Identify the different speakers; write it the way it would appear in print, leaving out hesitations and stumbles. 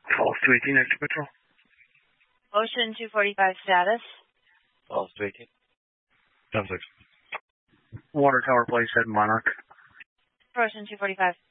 Speaker 1: Falls 218, extra patrol.
Speaker 2: Ocean 245 status.
Speaker 3: Falls 218.
Speaker 4: 10-6.
Speaker 1: Water tower place at Monarch.
Speaker 2: Ocean 245.